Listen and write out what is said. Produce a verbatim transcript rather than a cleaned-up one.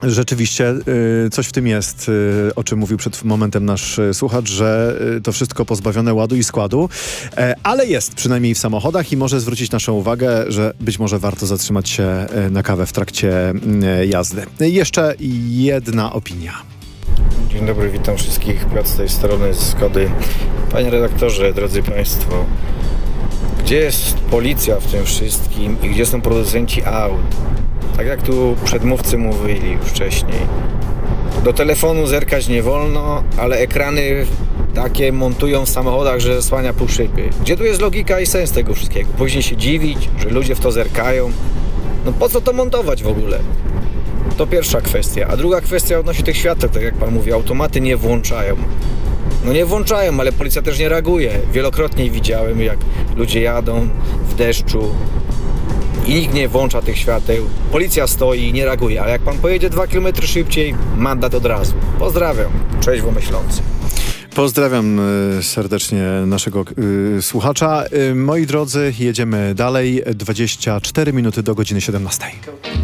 Rzeczywiście y, coś w tym jest, y, o czym mówił przed momentem nasz y, słuchacz, że y, to wszystko pozbawione ładu i składu, e, ale jest przynajmniej w samochodach i może zwrócić naszą uwagę, że być może warto zatrzymać się y, na kawę w trakcie y, jazdy. Jeszcze jedna opinia. Dzień dobry, witam wszystkich. Piotr z tej strony z Skody. Panie redaktorze, drodzy Państwo, gdzie jest policja w tym wszystkim i gdzie są producenci aut? Tak jak tu przedmówcy mówili już wcześniej, do telefonu zerkać nie wolno, ale ekrany takie montują w samochodach, że zasłania pół szyby. Gdzie tu jest logika i sens tego wszystkiego? Później się dziwić, że ludzie w to zerkają. No po co to montować w ogóle? To pierwsza kwestia. A druga kwestia odnośnie tych świateł, tak jak pan mówi, automaty nie włączają. No nie włączają, ale policja też nie reaguje. Wielokrotnie widziałem, jak ludzie jadą w deszczu i nikt nie włącza tych świateł. Policja stoi i nie reaguje, ale jak pan pojedzie dwa kilometry szybciej, mandat od razu. Pozdrawiam. Cześć womyślący. Pozdrawiam y, serdecznie naszego y, słuchacza. Y, moi drodzy, jedziemy dalej. dwadzieścia cztery minuty do godziny siedemnastej.